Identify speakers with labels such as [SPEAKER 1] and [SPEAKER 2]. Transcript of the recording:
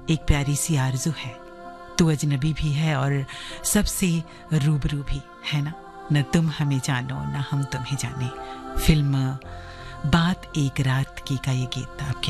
[SPEAKER 1] एक प्यारी सी आरज़ू है। तू अजनबी भी है और सबसे रूबरू भी है ना। न तुम हमें जानो न हम तुम्हें जाने। फिल्म बात एक रात की का ये गीत आपके